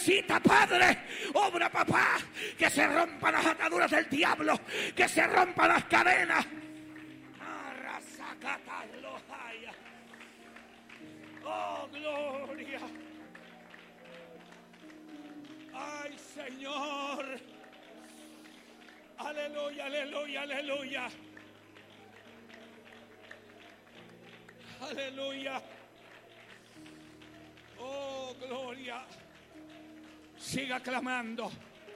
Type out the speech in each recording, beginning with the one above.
Visita, Padre. Obra, papá. Que se rompan las ataduras del diablo. Que se rompan las cadenas. Oh, gloria. Ay, Señor. Aleluya, aleluya, aleluya. Aleluya. Oh, gloria. Siga clamando.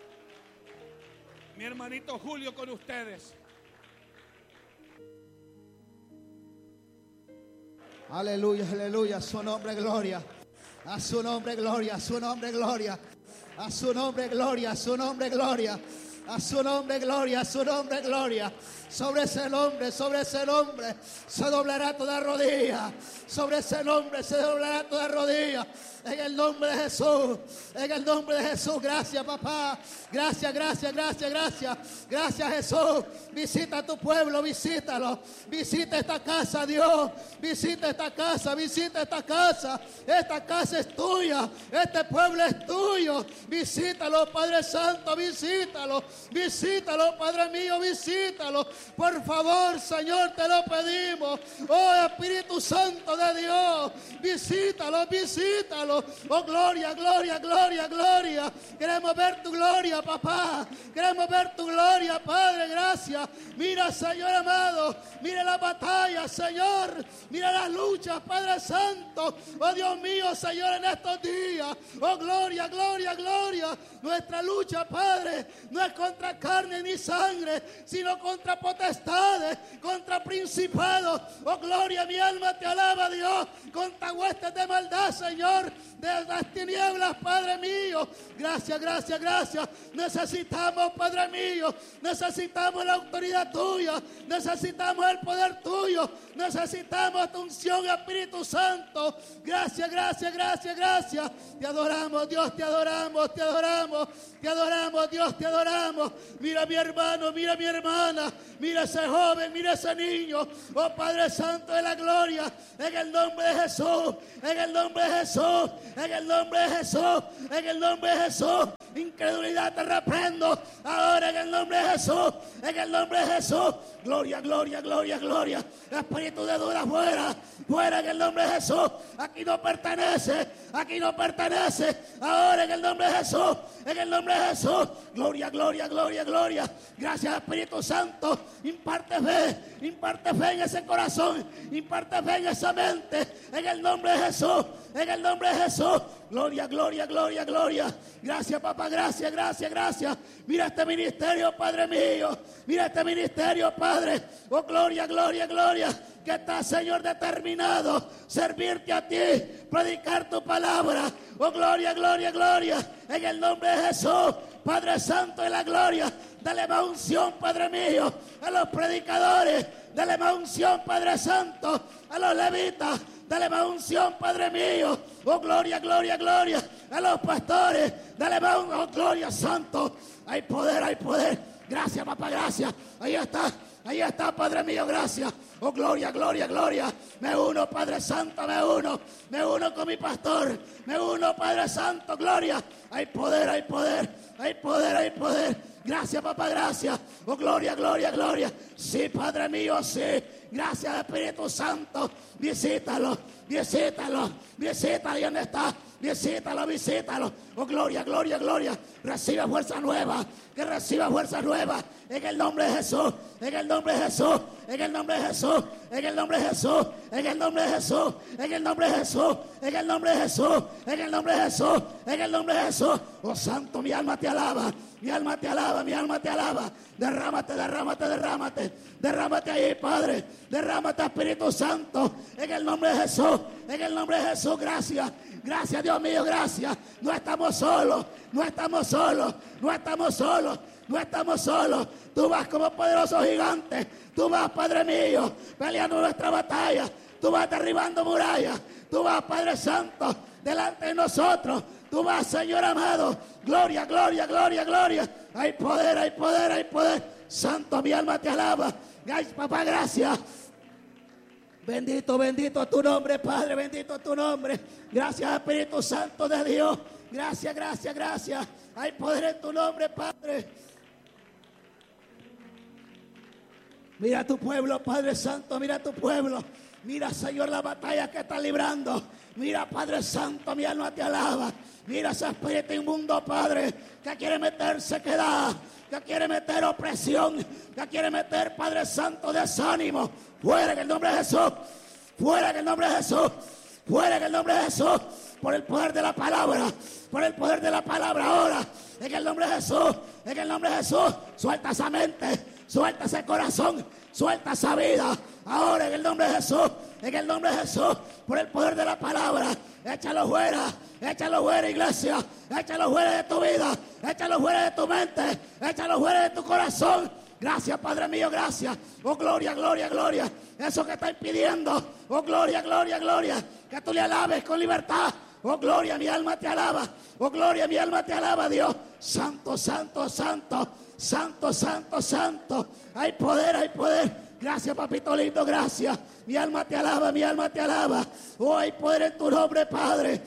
Mi hermanito Julio con ustedes. Aleluya, aleluya. A su nombre gloria. A su nombre gloria. A su nombre gloria. A su nombre gloria. A su nombre gloria. A su nombre gloria. A su nombre gloria. Sobre ese nombre se doblará toda rodilla. Sobre ese nombre se doblará toda rodilla. En el nombre de Jesús. En el nombre de Jesús. Gracias, papá. Gracias, gracias, gracias, gracias. Gracias, Jesús. Visita a tu pueblo, visítalo. Visita esta casa, Dios. Visita esta casa, visita esta casa. Esta casa es tuya. Este pueblo es tuyo. Visítalo, Padre Santo, visítalo. Visítalo, Padre mío, visítalo. Por favor, Señor, te lo pedimos. Oh, Espíritu Santo de Dios, visítalo, visítalo. Oh, gloria, gloria, gloria, gloria. Queremos ver tu gloria, papá. Queremos ver tu gloria, Padre, gracias. Mira, Señor amado, mira la batalla, Señor. Mira las luchas, Padre Santo. Oh, Dios mío, Señor, en estos días. Oh, gloria, gloria, gloria. Nuestra lucha, Padre, no es contra carne ni sangre, sino contra potestades, contra principados. Oh, gloria, mi alma te alaba, Dios. Contra huestes de maldad, Señor, de las tinieblas, Padre mío. Gracias, gracias, gracias. Necesitamos, Padre mío, necesitamos la autoridad tuya, necesitamos el poder tuyo, necesitamos tu unción, Espíritu Santo. Gracias, gracias, gracias, gracias. Te adoramos, Dios, te adoramos, te adoramos, te adoramos, Dios, te adoramos. Mira mi hermano, mira mi hermana, mira ese joven, mira ese niño. Oh, Padre Santo de la gloria, en el nombre de Jesús, en el nombre de Jesús, en el nombre de Jesús, en el nombre de Jesús. Incredulidad te reprendo ahora en el nombre de Jesús, en el nombre de Jesús. Gloria, gloria, gloria, gloria. Espíritu de duda fuera, fuera en el nombre de Jesús. Aquí no pertenece, aquí no pertenece. Ahora en el nombre de Jesús, en el nombre de Jesús. Gloria, gloria, gloria, gloria. Gracias, Espíritu Santo. Imparte fe en ese corazón, imparte fe en esa mente, en el nombre de Jesús, en el nombre de Jesús. Gloria, gloria, gloria, gloria. Gracias, papá, gracias, gracias, gracias. Mira este ministerio, Padre mío. Mira este ministerio, Padre. Oh, gloria, gloria, gloria. Que está, Señor, determinado servirte a ti, predicar tu palabra. Oh, gloria, gloria, gloria. En el nombre de Jesús, Padre Santo de la gloria. Dale más unción, Padre mío, a los predicadores. Dale más unción, Padre Santo, a los levitas. Dale más unción, Padre mío. Oh, gloria, gloria, gloria. A los pastores. Dale más unción. Oh, gloria, Santo. Hay poder, hay poder. Gracias, papá, gracias. Ahí está, Padre mío, gracias. Oh, gloria, gloria, gloria. Me uno, Padre Santo, me uno con mi pastor. Me uno, Padre Santo, gloria. Hay poder, hay poder, hay poder, hay poder. Gracias, papá, gracias. Oh, gloria, gloria, gloria. Sí, Padre mío, sí. Gracias, Espíritu Santo. Visítalo, visítalo, visítalo. ¿Y dónde está? Visítalo, visítalo. Oh, gloria, gloria, gloria. Recibe fuerza nueva. Que reciba fuerza nueva. En el nombre de Jesús. En el nombre de Jesús. En el nombre de Jesús. En el nombre de Jesús. En el nombre de Jesús. En el nombre de Jesús. En el nombre de Jesús. En el nombre de Jesús. En el nombre de Jesús. Oh, Santo, mi alma te alaba. Mi alma te alaba, mi alma te alaba. Derrámate, derrámate, derrámate. Derrámate ahí, Padre. Derrámate, Espíritu Santo. En el nombre de Jesús. En el nombre de Jesús, gracias. Gracias, Dios mío, gracias. No estamos solos, no estamos solos, no estamos solos, no estamos solos. Tú vas como poderoso gigante. Tú vas, Padre mío, peleando nuestra batalla. Tú vas derribando murallas. Tú vas, Padre Santo, delante de nosotros. Tú vas, Señor amado. Gloria, gloria, gloria, gloria. Hay poder, hay poder, hay poder. Santo, mi alma te alaba. Ay, papá, gracias. Bendito, bendito tu nombre, Padre, bendito tu nombre. Gracias, Espíritu Santo de Dios. Gracias, gracias, gracias. Hay poder en tu nombre, Padre. Mira a tu pueblo, Padre Santo, mira a tu pueblo. Mira, Señor, la batalla que está librando. Mira, Padre Santo, mi alma te alaba. Mira ese espíritu inmundo, Padre, que quiere meter sequedad, que quiere meter opresión, que quiere meter, Padre Santo, desánimo. Fuera en el nombre de Jesús. Fuera en el nombre de Jesús. Fuera en el nombre de Jesús. Por el poder de la palabra. Por el poder de la palabra ahora. En el nombre de Jesús. En el nombre de Jesús. Suelta esa mente. Suelta ese corazón. Suelta esa vida. Ahora en el nombre de Jesús. En el nombre de Jesús. Por el poder de la palabra. Échalo fuera. Échalo fuera, iglesia. Échalo fuera de tu vida. Échalo fuera de tu mente. Échalo fuera de tu corazón. Gracias, Padre mío, gracias. Oh, gloria, gloria, gloria. Eso que está impidiendo. Oh, gloria, gloria, gloria. Que tú le alabes con libertad. Oh, gloria, mi alma te alaba. Oh, gloria, mi alma te alaba, Dios. Santo, santo, santo. Santo, santo, santo. Hay poder, hay poder. Gracias, papito lindo, gracias. Mi alma te alaba, mi alma te alaba. Oh, hay poder en tu nombre, Padre.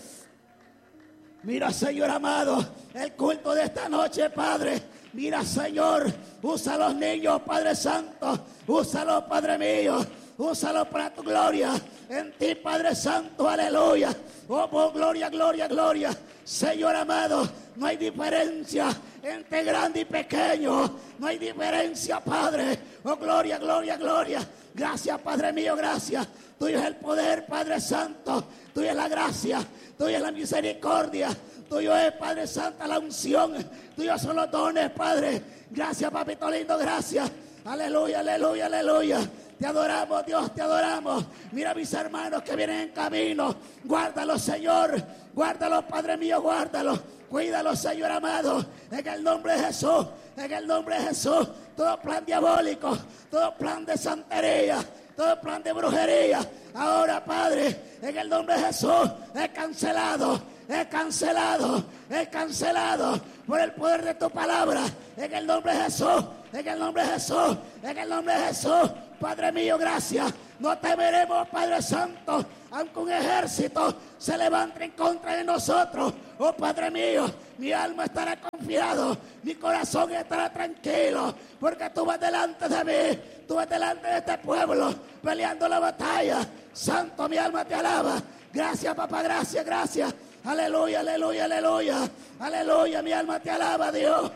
Mira, Señor amado, el culto de esta noche, Padre. Mira, Señor, usa a los niños, Padre Santo. Úsalos, Padre mío. Úsalos para tu gloria. En ti, Padre Santo, aleluya. Oh, gloria, gloria, gloria. Señor amado, no hay diferencia entre grande y pequeño. No hay diferencia, Padre. Oh, gloria, gloria, gloria. Gracias, Padre mío, gracias. Tuyo es el poder, Padre Santo. Tuya es la gracia. Tuya es la misericordia. Tuyo es, Padre Santo, la unción. Tuyos son los dones, Padre. Gracias, papito lindo, gracias. Aleluya, aleluya, aleluya. Te adoramos, Dios, te adoramos. Mira a mis hermanos que vienen en camino. Guárdalos, Señor. Guárdalos, Padre mío, guárdalos. Cuídalos, Señor amado. En el nombre de Jesús. En el nombre de Jesús. Todo plan diabólico. Todo plan de santería. Todo plan de brujería. Ahora, Padre, en el nombre de Jesús. Es cancelado. Es cancelado, es cancelado por el poder de tu palabra. En el nombre de Jesús, en el nombre de Jesús, en el nombre de Jesús. Padre mío, gracias. No temeremos, Padre Santo, aunque un ejército se levante en contra de nosotros. Oh, Padre mío, mi alma estará confiado, mi corazón estará tranquilo, porque tú vas delante de mí, tú vas delante de este pueblo, peleando la batalla. Santo, mi alma te alaba. Gracias, papá, gracias, gracias. Aleluya, aleluya, aleluya. Aleluya, mi alma te alaba, Dios.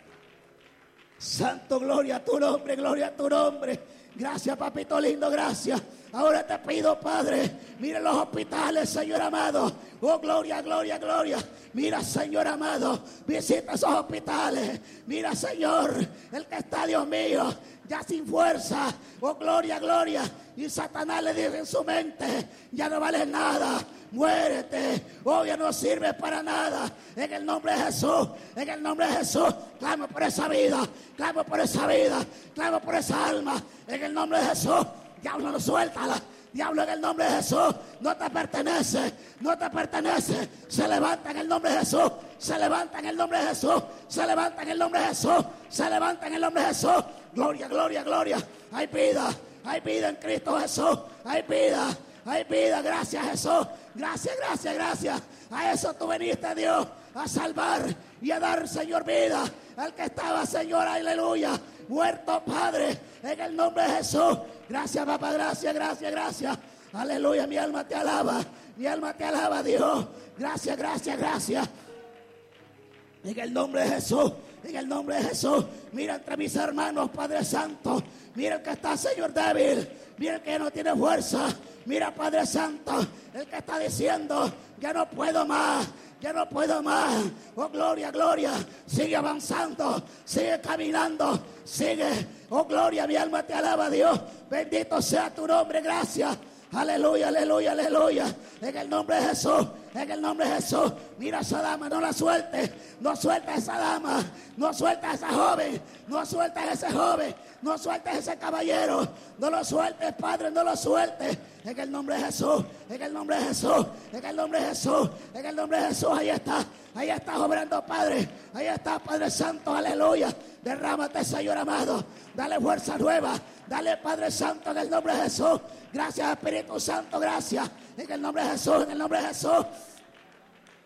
Santo, gloria a tu nombre, gloria a tu nombre. Gracias, papito lindo, gracias. Ahora te pido, Padre, mira los hospitales, Señor amado. Oh, gloria, gloria, gloria. Mira, Señor amado, visita esos hospitales. Mira, Señor, el que está, Dios mío, ya sin fuerza. Oh, gloria, gloria. Y Satanás le dice en su mente, ya no vales nada. Muérete, oh, ya no sirves para nada. En el nombre de Jesús, en el nombre de Jesús, clamo por esa vida, clamo por esa vida, clamo por esa alma. En el nombre de Jesús, diablo, no suéltala. Diablo, en el nombre de Jesús, no te pertenece, no te pertenece. Se levanta en el nombre de Jesús, se levanta en el nombre de Jesús, se levanta en el nombre de Jesús, se levanta en el nombre de Jesús. Gloria, gloria, gloria. Hay vida en Cristo Jesús, hay vida. Hay vida, gracias Jesús. Gracias, gracias, gracias. A eso tú viniste, Dios, a salvar y a dar, Señor, vida al que estaba, Señor, aleluya, muerto, Padre, en el nombre de Jesús. Gracias, papá, gracias, gracias, gracias. Aleluya, mi alma te alaba, Dios. Gracias, gracias, gracias. En el nombre de Jesús, en el nombre de Jesús. Mira entre mis hermanos, Padre Santo. Mira el que está, Señor, débil. Mira el que no tiene fuerza. Mira, Padre Santo, el que está diciendo, ya no puedo más, ya no puedo más. Oh, gloria, gloria. Sigue avanzando, sigue caminando, sigue. Oh, gloria, mi alma te alaba, Dios. Bendito sea tu nombre, gracias. Aleluya, aleluya, aleluya. En el nombre de Jesús, en el nombre de Jesús. Mira a esa dama, no la sueltes. No sueltes a esa dama, no sueltes a esa joven, no sueltes a ese joven, no sueltes a ese caballero. No lo sueltes, Padre, no lo sueltes. En el nombre de Jesús, en el nombre de Jesús, en el nombre de Jesús, en el nombre de Jesús. Ahí está obrando, Padre. Ahí está, Padre Santo, aleluya. Derrámate, Señor amado. Dale fuerza nueva. Dale, Padre Santo, en el nombre de Jesús. Gracias, Espíritu Santo, gracias. En el nombre de Jesús, en el nombre de Jesús.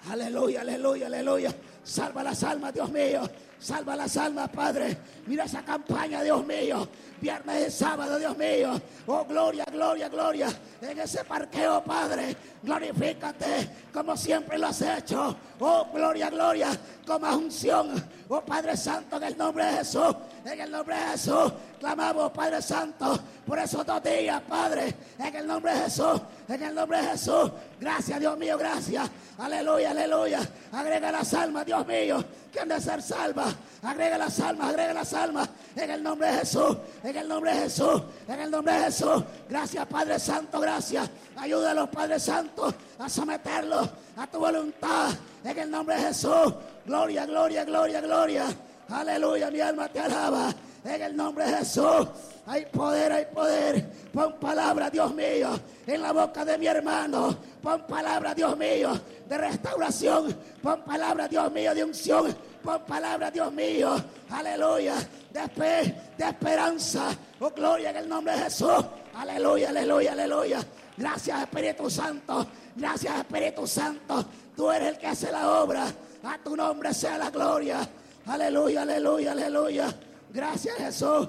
Aleluya, aleluya, aleluya. Salva las almas, Dios mío. Salva las almas, Padre. Mira esa campaña, Dios mío. Viernes y sábado, Dios mío. Oh, gloria, gloria, gloria. En ese parqueo, Padre. Glorifícate como siempre lo has hecho. Oh, gloria, gloria. Con más unción. Oh, Padre Santo, en el nombre de Jesús. En el nombre de Jesús. Clamamos, Padre Santo, por esos 2 días, Padre. En el nombre de Jesús. En el nombre de Jesús. Gracias, Dios mío, gracias. Aleluya, aleluya. Agrega las almas, Dios mío, que han de ser salvas. Agrega las almas, agrega las almas. En el nombre de Jesús. En el nombre de Jesús. En el nombre de Jesús. Gracias, Padre Santo, gracias. Ayúdalos, Padre Santo, a someterlos a tu voluntad. En el nombre de Jesús. Gloria, gloria, gloria, gloria. Aleluya, mi alma te alaba. En el nombre de Jesús. Hay poder, hay poder. Pon palabra, Dios mío, en la boca de mi hermano. Pon palabra, Dios mío, de restauración. Pon palabra, Dios mío, de unción. Pon palabra, Dios mío, aleluya, de fe, de esperanza. Oh, gloria en el nombre de Jesús. Aleluya, aleluya, aleluya. Gracias, Espíritu Santo. Gracias, Espíritu Santo. Tú eres el que hace la obra. A tu nombre sea la gloria. Aleluya, aleluya, aleluya. Gracias, Jesús.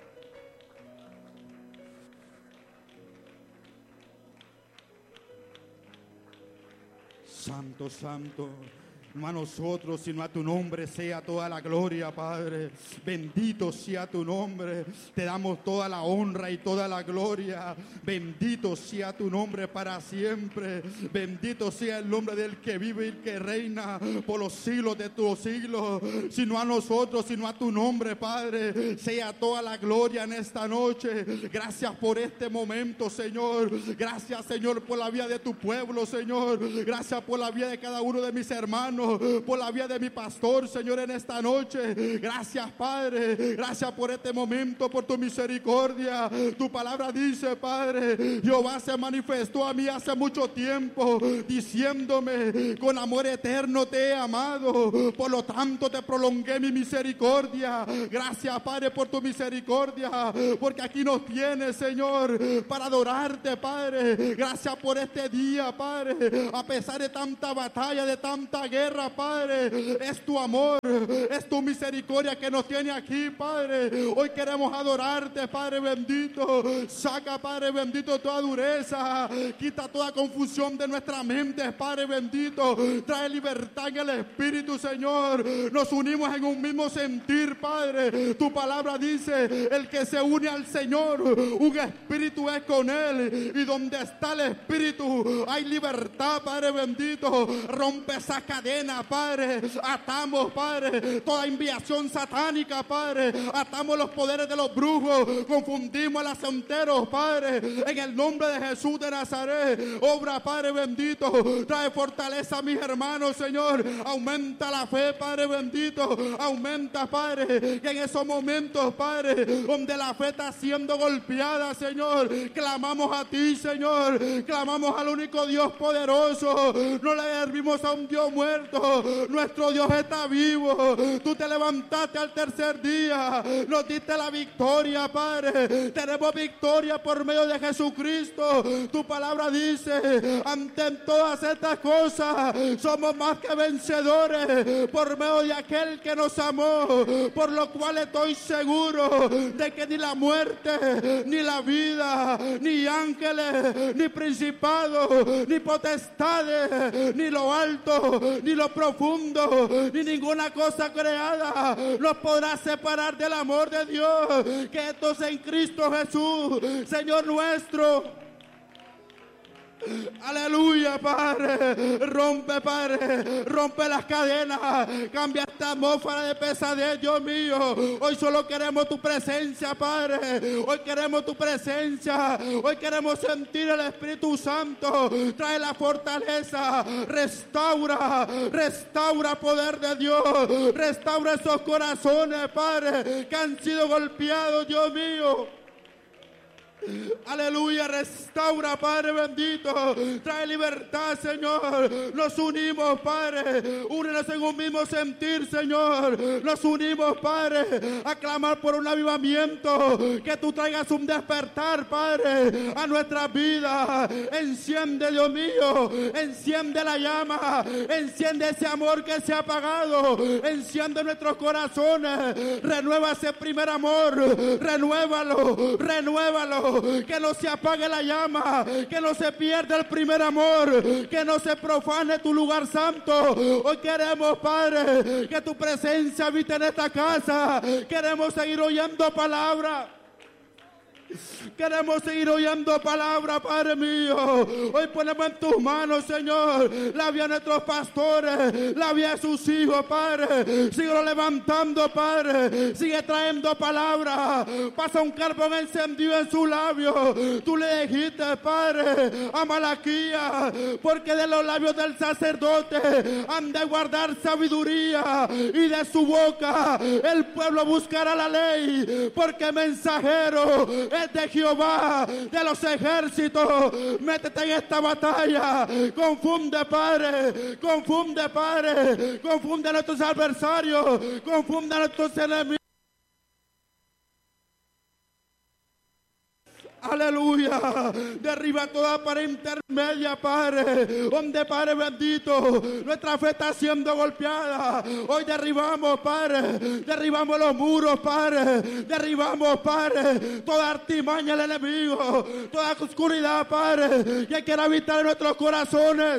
Santo, santo. No a nosotros, sino a tu nombre sea toda la gloria, Padre. Bendito sea tu nombre. Te damos toda la honra y toda la gloria. Bendito sea tu nombre para siempre. Bendito sea el nombre del que vive y que reina por los siglos de tus siglos. Sino a nosotros, sino a tu nombre, Padre, sea toda la gloria en esta noche. Gracias por este momento, Señor. Gracias, Señor, por la vida de tu pueblo, Señor. Gracias por la vida de cada uno de mis hermanos, por la vida de mi pastor, Señor, en esta noche. Gracias, Padre. Gracias por este momento, por tu misericordia. Tu palabra dice, Padre, Jehová se manifestó a mí hace mucho tiempo, diciéndome, con amor eterno te he amado, por lo tanto te prolongué mi misericordia. Gracias, Padre, por tu misericordia, porque aquí nos tienes, Señor, para adorarte, Padre. Gracias por este día, Padre. A pesar de tanta batalla, de tanta guerra, Padre, es tu amor, es tu misericordia que nos tiene aquí, Padre. Hoy queremos adorarte, Padre bendito. Saca, Padre bendito, toda dureza, quita toda confusión de nuestra mente, Padre bendito. Trae libertad en el Espíritu, Señor. Nos unimos en un mismo sentir, Padre. Tu palabra dice, el que se une al Señor, un espíritu es con él, y donde está el Espíritu hay libertad, Padre bendito. Rompe esa cadena, Padre. Atamos, Padre, toda enviación satánica, Padre. Atamos los poderes de los brujos. Confundimos a los santeros, Padre. En el nombre de Jesús de Nazaret. Obra, Padre bendito. Trae fortaleza a mis hermanos, Señor. Aumenta la fe, Padre bendito. Aumenta, Padre, que en esos momentos, Padre, donde la fe está siendo golpeada, Señor, clamamos a ti, Señor. Clamamos al único Dios poderoso. No le servimos a un Dios muerto. Nuestro Dios está vivo. Tú te levantaste al tercer día. Nos diste la victoria, Padre. Tenemos victoria por medio de Jesucristo. Tu palabra dice, ante todas estas cosas somos más que vencedores por medio de aquel que nos amó. Por lo cual estoy seguro de que ni la muerte, ni la vida, ni ángeles, ni principados, ni potestades, ni lo alto, ni lo profundo, ni ninguna cosa creada nos podrá separar del amor de Dios, que esto es en Cristo Jesús, Señor nuestro. Aleluya, Padre. Rompe, Padre, rompe las cadenas. Cambia esta atmósfera de pesadez, Dios mío. Hoy solo queremos tu presencia, Padre. Hoy queremos tu presencia. Hoy queremos sentir el Espíritu Santo. Trae la fortaleza. Restaura, restaura, poder de Dios. Restaura esos corazones, Padre, que han sido golpeados, Dios mío. Aleluya, restaura, Padre bendito. Trae libertad, Señor. Nos unimos, Padre. Únenos en un mismo sentir, Señor. Nos unimos, Padre, a clamar por un avivamiento. Que tú traigas un despertar, Padre, a nuestras vidas. Enciende, Dios mío. Enciende la llama. Enciende ese amor que se ha apagado. Enciende nuestros corazones. Renueva ese primer amor. Renuévalo. Renuévalo. Que no se apague la llama, que no se pierda el primer amor, que no se profane tu lugar santo. Hoy queremos, Padre, que tu presencia habite en esta casa. Queremos seguir oyendo palabra. Queremos seguir oyendo palabra, Padre mío. Hoy ponemos en tus manos, Señor, la vida de nuestros pastores, la vida de sus hijos, Padre. Sigue levantando, Padre. Sigue trayendo palabra. Pasa un carbón encendido en sus labios. Tú le dijiste, Padre, a Malaquías, porque de los labios del sacerdote han de guardar sabiduría, y de su boca el pueblo buscará la ley, porque mensajero es de Jehová de los ejércitos. Métete en esta batalla. Confunde, Padre. Confunde, Padre. Confunde a nuestros adversarios. Confunde a nuestros enemigos. Aleluya, derriba toda pared intermedia, Padre, donde, Padre bendito, nuestra fe está siendo golpeada. Hoy derribamos, Padre, derribamos los muros, Padre, derribamos, Padre, toda artimaña del enemigo, toda oscuridad, Padre, que quiera habitar en nuestros corazones.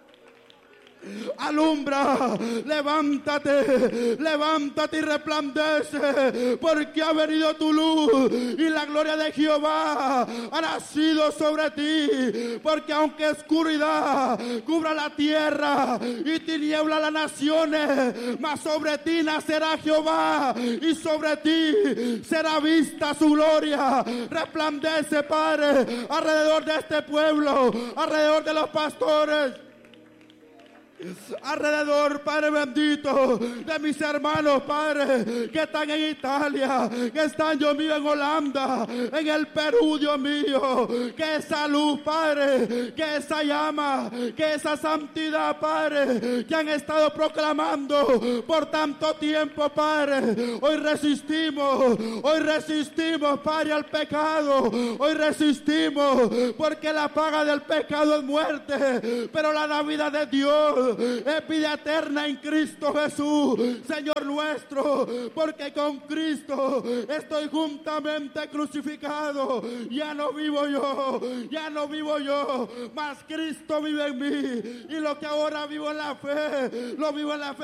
Alumbra, levántate, levántate y resplandece, porque ha venido tu luz y la gloria de Jehová ha nacido sobre ti. Porque aunque oscuridad cubra la tierra y tiniebla las naciones, mas sobre ti nacerá Jehová y sobre ti será vista su gloria. Resplandece, Padre, alrededor de este pueblo, alrededor de los pastores, alrededor, Padre bendito, de mis hermanos, Padre, que están en Italia, que están, Dios mío, en Holanda, en el Perú, Dios mío. Que esa luz, Padre, que esa llama, que esa santidad, Padre, que han estado proclamando por tanto tiempo, Padre, hoy resistimos, Padre, al pecado. Hoy resistimos, porque la paga del pecado es muerte, pero la Navidad de Dios es vida eterna en Cristo Jesús, Señor nuestro. Porque con Cristo estoy juntamente crucificado. Ya no vivo yo, mas Cristo vive en mí. Y lo que ahora vivo en la fe, lo vivo en la fe